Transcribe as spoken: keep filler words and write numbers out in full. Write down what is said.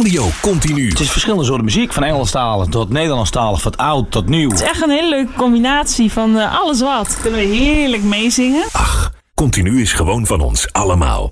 Radio Continu. Het is verschillende soorten muziek. Van Engelstalig tot Nederlandstalig, van oud tot nieuw. Het is echt een hele leuke combinatie van uh, alles wat. Kunnen we heerlijk meezingen. Ach, Continu is gewoon van ons allemaal.